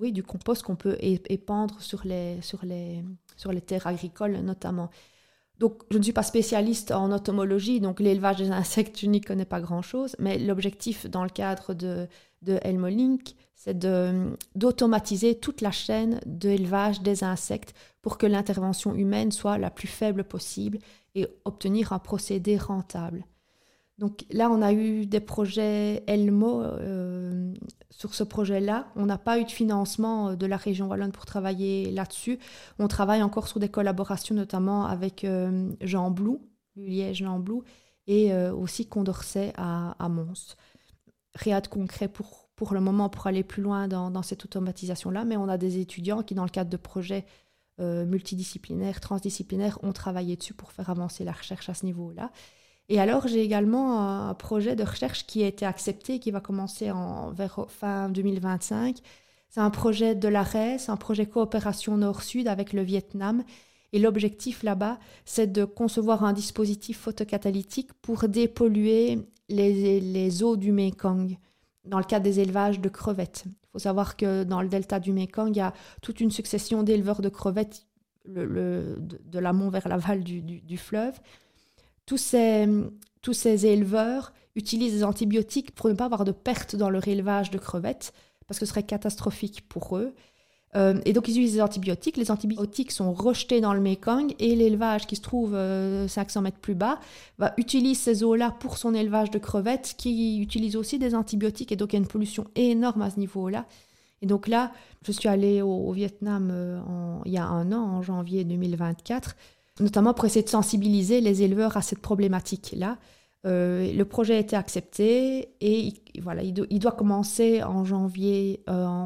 du compost qu'on peut épandre sur les terres agricoles notamment. Donc, je ne suis pas spécialiste en entomologie, donc l'élevage des insectes, je n'y connais pas grand-chose, mais l'objectif dans le cadre de Helmolink, c'est d'automatiser toute la chaîne d'élevage des insectes pour que l'intervention humaine soit la plus faible possible et obtenir un procédé rentable. Donc là, on a eu des projets Elmo sur ce projet-là. On n'a pas eu de financement de la région wallonne pour travailler là-dessus. On travaille encore sur des collaborations, notamment avec Jean Blou, Liège Jean Blou, et aussi Condorcet à Mons. Rien de concret pour le moment pour aller plus loin dans cette automatisation-là, mais on a des étudiants qui, dans le cadre de projets multidisciplinaires, transdisciplinaires, ont travaillé dessus pour faire avancer la recherche à ce niveau-là. Et alors, j'ai également un projet de recherche qui a été accepté, qui va commencer vers fin 2025. C'est un projet de l'ARES, un projet coopération Nord-Sud avec le Vietnam. Et l'objectif là-bas, c'est de concevoir un dispositif photocatalytique pour dépolluer les eaux du Mékong dans le cadre des élevages de crevettes. Il faut savoir que dans le delta du Mékong, il y a toute une succession d'éleveurs de crevettes de l'amont vers l'aval du fleuve. Tous ces éleveurs utilisent des antibiotiques pour ne pas avoir de perte dans leur élevage de crevettes, parce que ce serait catastrophique pour eux. Et donc, ils utilisent des antibiotiques. Les antibiotiques sont rejetés dans le Mékong et l'élevage qui se trouve 500 mètres plus bas utilise ces eaux-là pour son élevage de crevettes qui utilise aussi des antibiotiques. Et donc, il y a une pollution énorme à ce niveau-là. Et donc là, je suis allée au Vietnam il y a 1 an, en janvier 2024, notamment pour essayer de sensibiliser les éleveurs à cette problématique-là. Le projet a été accepté et voilà, il doit commencer en janvier,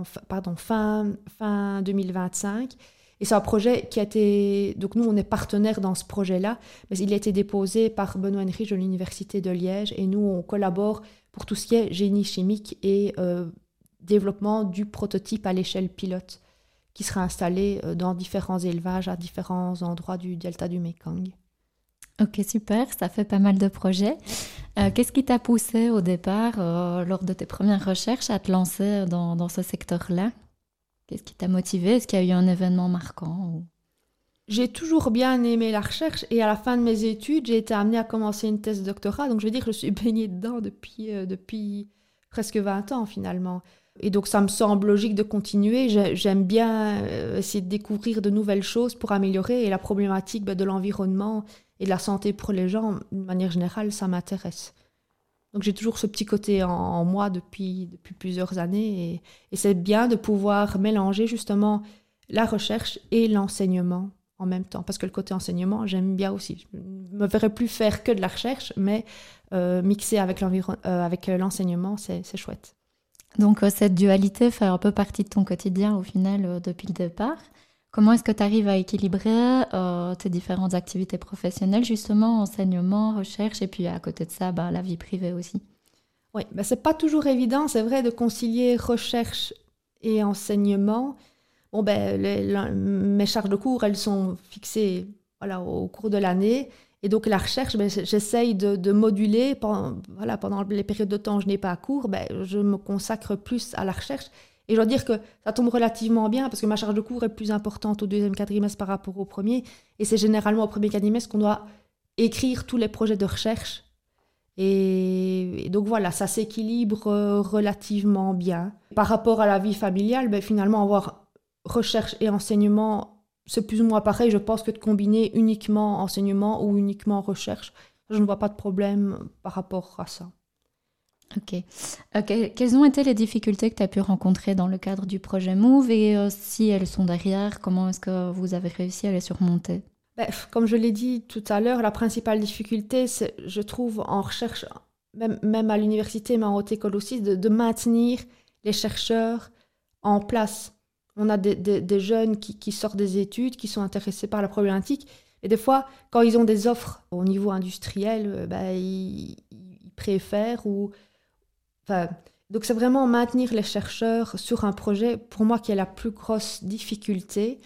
fin 2025. Et c'est un projet qui a été... Donc nous, on est partenaires dans ce projet-là, mais il a été déposé par Benoît Henrich de l'Université de Liège et nous, on collabore pour tout ce qui est génie chimique et développement du prototype à l'échelle pilote qui sera installé dans différents élevages à différents endroits du delta du Mékong. Ok, super, ça fait pas mal de projets. Qu'est-ce qui t'a poussé au départ, lors de tes premières recherches, à te lancer dans ce secteur-là? Qu'est-ce qui t'a motivé? Est-ce qu'il y a eu un événement marquant J'ai toujours bien aimé la recherche et à la fin de mes études, j'ai été amenée à commencer une thèse de doctorat. Donc je veux dire que je suis baignée dedans depuis presque 20 ans finalement. Et donc ça me semble logique de continuer. J'aime bien essayer de découvrir de nouvelles choses pour améliorer. Et la problématique de l'environnement et de la santé pour les gens, de manière générale, ça m'intéresse. Donc j'ai toujours ce petit côté en moi depuis plusieurs années. Et c'est bien de pouvoir mélanger justement la recherche et l'enseignement en même temps. Parce que le côté enseignement, j'aime bien aussi. Je ne me verrais plus faire que de la recherche, mais mixer avec l'enseignement, c'est chouette. Donc cette dualité fait un peu partie de ton quotidien au final depuis le départ. Comment est-ce que tu arrives à équilibrer tes différentes activités professionnelles, justement, enseignement, recherche, et puis à côté de ça, la vie privée aussi? Oui, c'est pas toujours évident, c'est vrai, de concilier recherche et enseignement. Bon, mes charges de cours, elles sont fixées au cours de l'année. Et donc, la recherche, j'essaye de moduler. Pendant les périodes de temps où je n'ai pas cours, je me consacre plus à la recherche. Et je dois dire que ça tombe relativement bien parce que ma charge de cours est plus importante au 2e quadrimestre par rapport au premier. Et c'est généralement au 1er quadrimestre qu'on doit écrire tous les projets de recherche. Et donc voilà, ça s'équilibre relativement bien. Par rapport à la vie familiale, finalement, avoir recherche et enseignement, c'est plus ou moins pareil, je pense, que de combiner uniquement enseignement ou uniquement recherche. Je ne vois pas de problème par rapport à ça. Ok. Quelles ont été les difficultés que tu as pu rencontrer dans le cadre du projet MOVE et si elles sont derrière, comment est-ce que vous avez réussi à les surmonter? Comme je l'ai dit tout à l'heure, la principale difficulté, c'est, je trouve, en recherche, même à l'université, mais en haute école aussi, de maintenir les chercheurs en place. On a des jeunes qui sortent des études, qui sont intéressés par la problématique. Et des fois, quand ils ont des offres au niveau industriel, ils préfèrent. Donc c'est vraiment maintenir les chercheurs sur un projet, pour moi, qui est la plus grosse difficulté.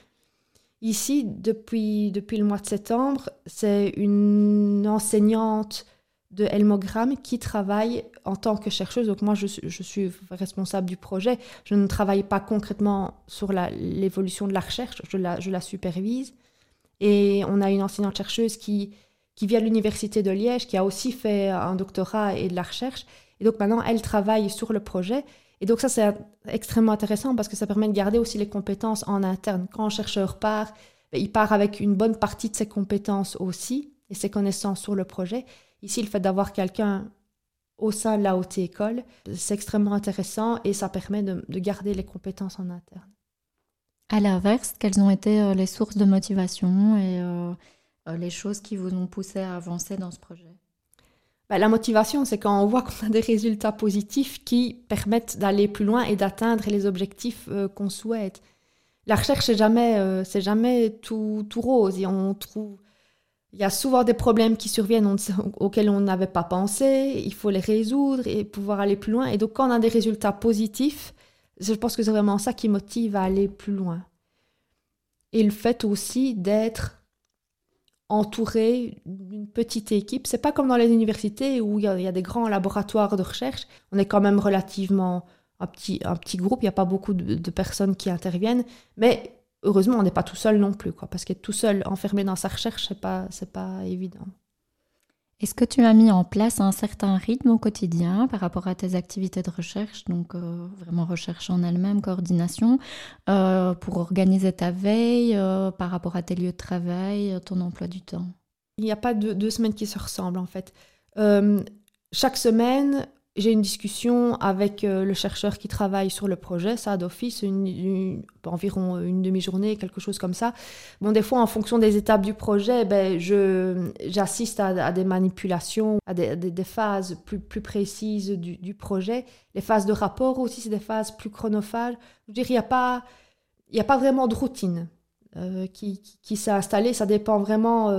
Ici, depuis le mois de septembre, c'est une enseignante de Elmogram qui travaillent en tant que chercheuse. Donc moi, je suis responsable du projet. Je ne travaille pas concrètement sur l'évolution de la recherche, je la supervise. Et on a une enseignante-chercheuse qui vient de l'Université de Liège, qui a aussi fait un doctorat et de la recherche. Et donc maintenant, elle travaille sur le projet. Et donc ça, c'est extrêmement intéressant parce que ça permet de garder aussi les compétences en interne. Quand un chercheur part, il part avec une bonne partie de ses compétences aussi et ses connaissances sur le projet. Ici, le fait d'avoir quelqu'un au sein de la haute école, c'est extrêmement intéressant et ça permet de garder les compétences en interne. À l'inverse, quelles ont été les sources de motivation et les choses qui vous ont poussé à avancer dans ce projet? La motivation, c'est quand on voit qu'on a des résultats positifs qui permettent d'aller plus loin et d'atteindre les objectifs qu'on souhaite. La recherche, c'est jamais tout rose. Il y a souvent des problèmes qui surviennent auxquels on n'avait pas pensé. Il faut les résoudre et pouvoir aller plus loin. Et donc, quand on a des résultats positifs, je pense que c'est vraiment ça qui motive à aller plus loin. Et le fait aussi d'être entouré d'une petite équipe. C'est pas comme dans les universités où il y a des grands laboratoires de recherche. On est quand même relativement un petit groupe. Il n'y a pas beaucoup de personnes qui interviennent. Mais heureusement, on n'est pas tout seul non plus, quoi, parce qu'être tout seul, enfermé dans sa recherche, c'est pas évident. Est-ce que tu as mis en place un certain rythme au quotidien par rapport à tes activités de recherche, donc vraiment recherche en elle-même, coordination, pour organiser ta veille par rapport à tes lieux de travail, ton emploi du temps? Il n'y a pas deux semaines qui se ressemblent en fait. Chaque semaine, j'ai une discussion avec le chercheur qui travaille sur le projet, ça d'office, environ une demi-journée, quelque chose comme ça. Bon, des fois, en fonction des étapes du projet, j'assiste à des manipulations, à des phases plus précises du projet. Les phases de rapport aussi, c'est des phases plus chronophages. Je veux dire, il y a pas vraiment de routine qui s'est installée. Ça dépend vraiment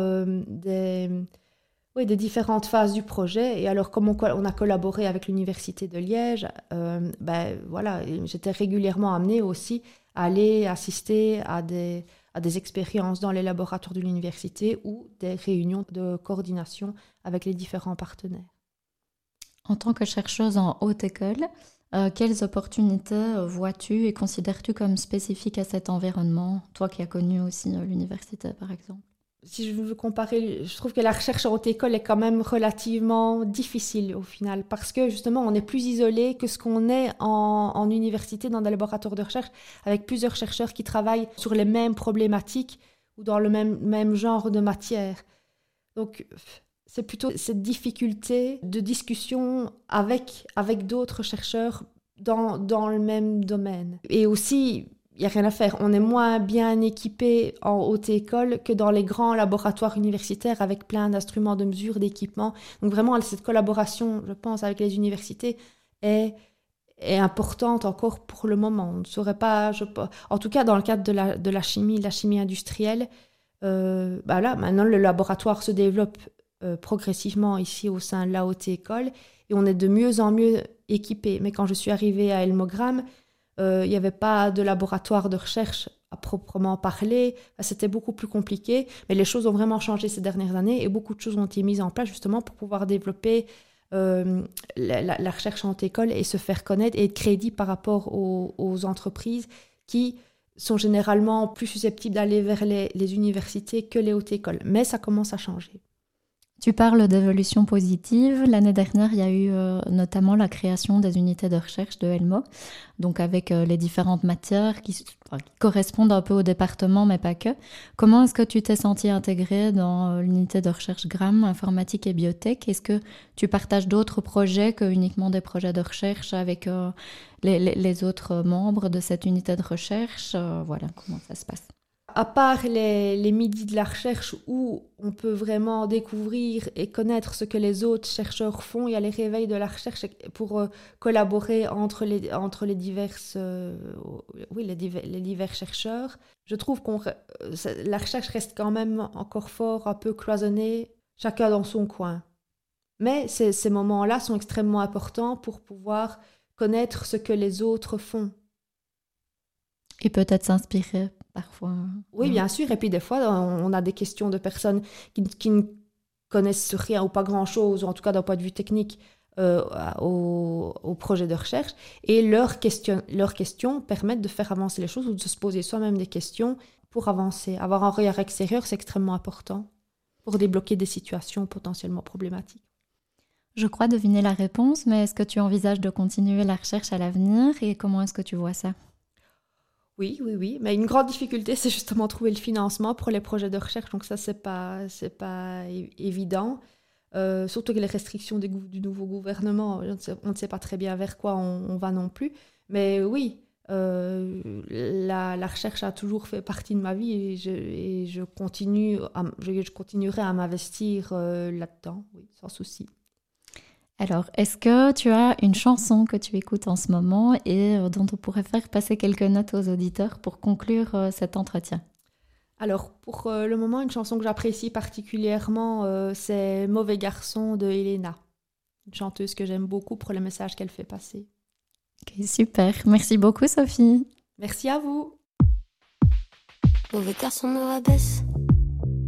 des différentes phases du projet. Et alors, comme on a collaboré avec l'Université de Liège, voilà, j'étais régulièrement amenée aussi à aller assister à des expériences dans les laboratoires de l'université ou des réunions de coordination avec les différents partenaires. En tant que chercheuse en haute école, quelles opportunités vois-tu et considères-tu comme spécifiques à cet environnement, toi qui as connu aussi l'université par exemple? Si je veux comparer, je trouve que la recherche en haute école est quand même relativement difficile au final, parce que justement, on est plus isolé que ce qu'on est en université, dans des laboratoires de recherche, avec plusieurs chercheurs qui travaillent sur les mêmes problématiques ou dans le même genre de matière. Donc, c'est plutôt cette difficulté de discussion avec d'autres chercheurs dans le même domaine. Et aussi, il n'y a rien à faire. On est moins bien équipé en haute école que dans les grands laboratoires universitaires avec plein d'instruments de mesure, d'équipements. Donc vraiment, cette collaboration, je pense, avec les universités est importante encore pour le moment. On ne saurait pas, en tout cas dans le cadre de la chimie industrielle, là, maintenant le laboratoire se développe progressivement ici au sein de la haute école et on est de mieux en mieux équipé. Mais quand je suis arrivée à Elmogram, il n'y avait pas de laboratoire de recherche à proprement parler. C'était beaucoup plus compliqué. Mais les choses ont vraiment changé ces dernières années et beaucoup de choses ont été mises en place justement pour pouvoir développer la recherche en haute école et se faire connaître et être crédible par rapport aux entreprises qui sont généralement plus susceptibles d'aller vers les universités que les hautes écoles. Mais ça commence à changer. Tu parles d'évolution positive. L'année dernière, il y a eu notamment la création des unités de recherche de Elmo, donc avec les différentes matières qui correspondent un peu au département, mais pas que. Comment est-ce que tu t'es sentie intégrée dans l'unité de recherche GRAM, informatique et biotech? Est-ce que tu partages d'autres projets que uniquement des projets de recherche avec les autres membres de cette unité de recherche? Voilà, comment ça se passe? À part les midis de la recherche où on peut vraiment découvrir et connaître ce que les autres chercheurs font, il y a les réveils de la recherche pour collaborer entre les divers chercheurs. Je trouve la recherche reste quand même encore fort, un peu cloisonnée, chacun dans son coin. Mais ces moments-là sont extrêmement importants pour pouvoir connaître ce que les autres font. Et peut-être s'inspirer parfois. Oui, bien sûr. Et puis des fois, on a des questions de personnes qui ne connaissent rien ou pas grand-chose, ou en tout cas d'un point de vue technique, au projet de recherche. Et leurs questions permettent de faire avancer les choses ou de se poser soi-même des questions pour avancer. Avoir un regard extérieur, c'est extrêmement important pour débloquer des situations potentiellement problématiques. Je crois deviner la réponse, mais est-ce que tu envisages de continuer la recherche à l'avenir et comment est-ce que tu vois ça? Oui. Mais une grande difficulté, c'est justement trouver le financement pour les projets de recherche. Donc ça, c'est pas évident. Surtout que les restrictions du nouveau gouvernement, on ne sait pas très bien vers quoi on va non plus. Mais oui, la recherche a toujours fait partie de ma vie et je continuerai à m'investir là-dedans, oui, sans souci. Alors, est-ce que tu as une chanson que tu écoutes en ce moment et dont on pourrait faire passer quelques notes aux auditeurs pour conclure cet entretien? Alors, pour le moment, une chanson que j'apprécie particulièrement, c'est Mauvais garçon de Elena, une chanteuse que j'aime beaucoup pour le message qu'elle fait passer. Ok, super. Merci beaucoup, Sophie. Merci à vous. Mauvais garçon me rabaisse,